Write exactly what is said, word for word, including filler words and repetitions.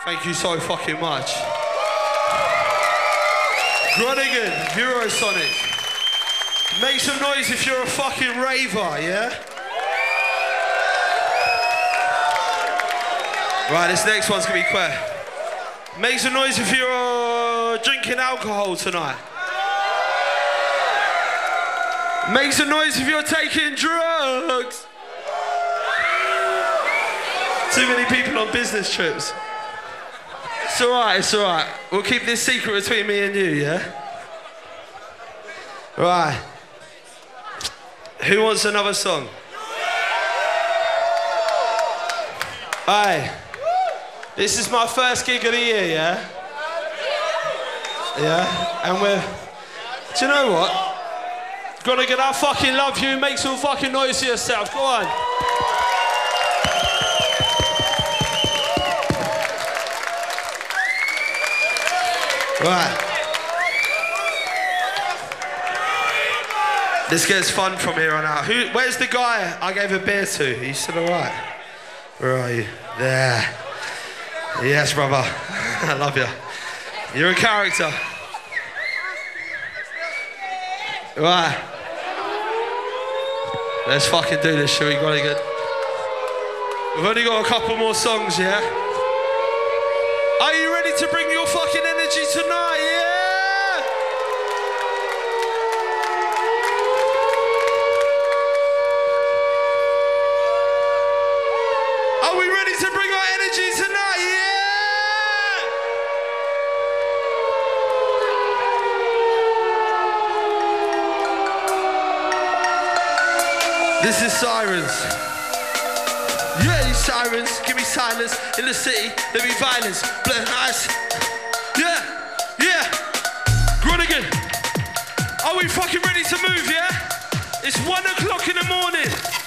Thank you so fucking much. Groningen, Eurosonic. Make some noise if you're a fucking raver, yeah? Right, this next one's gonna be quick. Make some noise if you're uh, drinking alcohol tonight. Make some noise if you're taking drugs. Too many people on business trips. It's alright, it's alright. We'll keep this secret between me and you, yeah? Right. Who wants another song? Hey. This is my first gig of the year, yeah? Yeah? And we're... Do you know what? Gonna get I fucking love you, make some fucking noise to yourself, go on. Right. This gets fun from here on out. Who, where's the guy I gave a beer to? He's still alright? Where are you? There. Yes, brother. I love you. You're a character. Right. Let's fucking do this, shall we? Got to get... We've only got a couple more songs, yeah? Are you ready to bring your fucking energy tonight, yeah? Are we ready to bring our energy tonight, yeah? This is Sirens. Yeah, these sirens, give me silence. In the city, there be violence. Blood eyes. Yeah, yeah. Groningen. Are we fucking ready to move, yeah? It's one o'clock in the morning.